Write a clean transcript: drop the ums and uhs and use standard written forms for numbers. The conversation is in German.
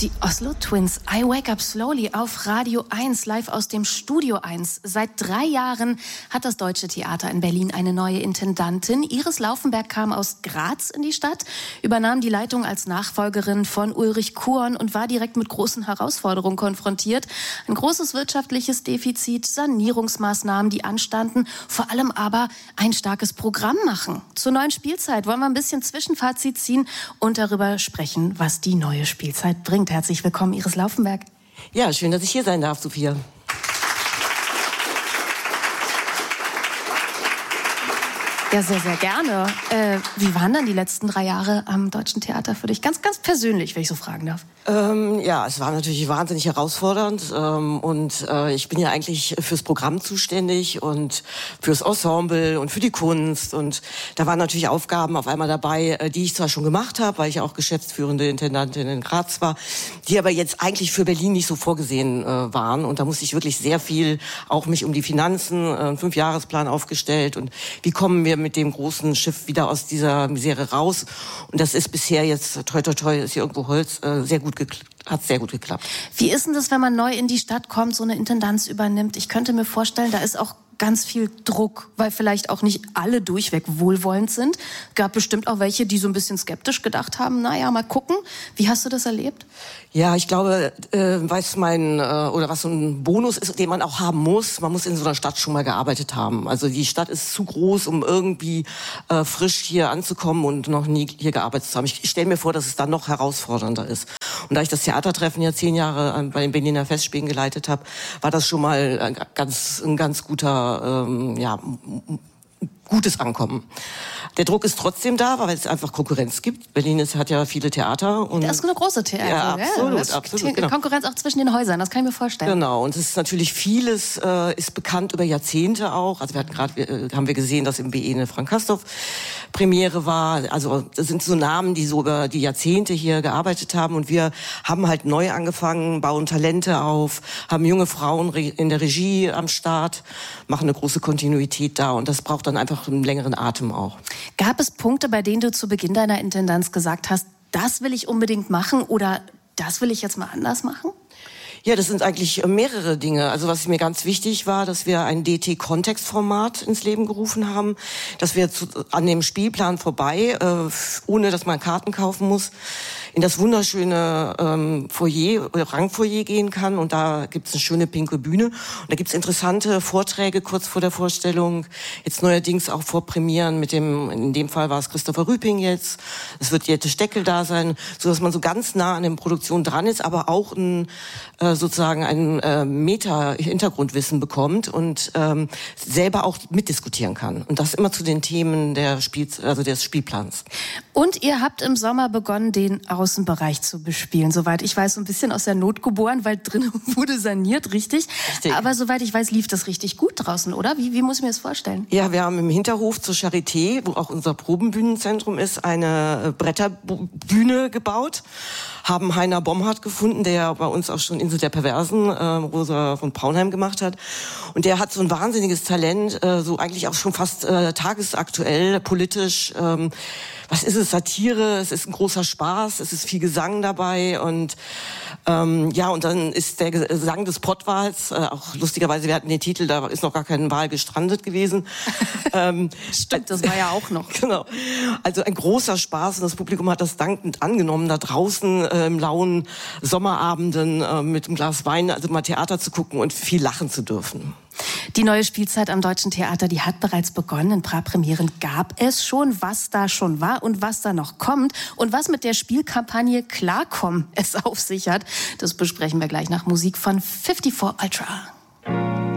Die Oslo Twins, I Wake Up Slowly auf Radio 1, live aus dem Studio 1. Seit 3 Jahren hat das Deutsche Theater in Berlin eine neue Intendantin. Iris Laufenberg kam aus Graz in die Stadt, übernahm die Leitung als Nachfolgerin von Ulrich Kuon und war direkt mit großen Herausforderungen konfrontiert. Ein großes wirtschaftliches Defizit, Sanierungsmaßnahmen, die anstanden, vor allem aber ein starkes Programm machen. Zur neuen Spielzeit wollen wir ein bisschen Zwischenfazit ziehen und darüber sprechen, was die neue Spielzeit bringt. Herzlich willkommen, Iris Laufenberg. Ja, schön, dass ich hier sein darf, Sophia. Ja, sehr, sehr gerne. Wie waren dann die letzten 3 Jahre am Deutschen Theater für dich? Ganz, ganz persönlich, wenn ich so fragen darf. Ja, es war natürlich wahnsinnig herausfordernd ich bin ja eigentlich fürs Programm zuständig und fürs Ensemble und für die Kunst und da waren natürlich Aufgaben auf einmal dabei, die ich zwar schon gemacht habe, weil ich auch geschäftsführende Intendantin in Graz war, die aber jetzt eigentlich für Berlin nicht so vorgesehen waren und da musste ich wirklich sehr viel auch mich um die Finanzen, 5-Jahresplan aufgestellt und wie kommen wir mit dem großen Schiff wieder aus dieser Misere raus und das ist bisher jetzt, toi toi toi, ist hier irgendwo Holz, hat sehr gut geklappt. Wie ist denn das, wenn man neu in die Stadt kommt, so eine Intendanz übernimmt? Ich könnte mir vorstellen, da ist auch ganz viel Druck, weil vielleicht auch nicht alle durchweg wohlwollend sind. Gab bestimmt auch welche, die so ein bisschen skeptisch gedacht haben, naja, mal gucken. Wie hast du das erlebt? Ja, ich glaube, was so ein Bonus ist, den man auch haben muss, man muss in so einer Stadt schon mal gearbeitet haben. Also die Stadt ist zu groß, um irgendwie frisch hier anzukommen und noch nie hier gearbeitet zu haben. Ich stelle mir vor, dass es dann noch herausfordernder ist. Und da ich das Theatertreffen ja 10 Jahre bei den Berliner Festspielen geleitet habe, war das schon mal ein ganz guter, gutes Ankommen. Der Druck ist trotzdem da, weil es einfach Konkurrenz gibt. Berlin hat ja viele Theater. Und das ist eine große Theater. Ja, absolut. Genau. Konkurrenz auch zwischen den Häusern, das kann ich mir vorstellen. Genau, und es ist natürlich vieles, ist bekannt über Jahrzehnte auch. Also haben wir gesehen, dass im BE eine Frank Castorf Premiere war. Also das sind so Namen, die so über die Jahrzehnte hier gearbeitet haben. Und wir haben halt neu angefangen, bauen Talente auf, haben junge Frauen in der Regie am Start, machen eine große Kontinuität da. Und das braucht dann einfach einen längeren Atem auch. Gab es Punkte, bei denen du zu Beginn deiner Intendanz gesagt hast, das will ich unbedingt machen oder das will ich jetzt mal anders machen? Ja, das sind eigentlich mehrere Dinge. Also was mir ganz wichtig war, dass wir ein DT-Kontextformat ins Leben gerufen haben, dass wir an dem Spielplan vorbei, ohne dass man Karten kaufen muss, in das wunderschöne Rangfoyer gehen kann. Und da gibt's eine schöne pinke Bühne. Und da gibt's interessante Vorträge kurz vor der Vorstellung. Jetzt neuerdings auch vor Premieren in dem Fall war es Christopher Rüping jetzt. Es wird Jette Steckel da sein, sodass man so ganz nah an der Produktion dran ist, aber auch ein Meta-Hintergrundwissen bekommt und selber auch mitdiskutieren kann. Und das immer zu den Themen des Spielplans. Und ihr habt im Sommer begonnen, den Außenbereich zu bespielen. Soweit ich weiß, so ein bisschen aus der Not geboren, weil drin wurde saniert, richtig? Aber soweit ich weiß, lief das richtig gut draußen, oder? Wie muss ich mir das vorstellen? Ja, wir haben im Hinterhof zur Charité, wo auch unser Probenbühnenzentrum ist, eine Bretterbühne gebaut, haben Heiner Bomhardt gefunden, der bei uns auch schon Insel der Perversen, Rosa von Braunheim gemacht hat. Und der hat so ein wahnsinniges Talent, so eigentlich auch schon fast tagesaktuell, politisch. Was ist es? Satire, es ist ein großer Spaß, es ist viel Gesang dabei und und dann ist der Gesang des Pottwals, auch lustigerweise, wir hatten den Titel, da ist noch gar kein Wal gestrandet gewesen. Stimmt, das war ja auch noch. Genau. Also ein großer Spaß und das Publikum hat das dankend angenommen, da draußen im lauen Sommerabenden mit einem Glas Wein, also mal Theater zu gucken und viel lachen zu dürfen. Die neue Spielzeit am Deutschen Theater, die hat bereits begonnen. Ein paar Premieren gab es schon, was da schon war und was da noch kommt. Und was mit der Spielkampagne Klarkommen es auf sich hat, das besprechen wir gleich nach Musik von 54 Ultra.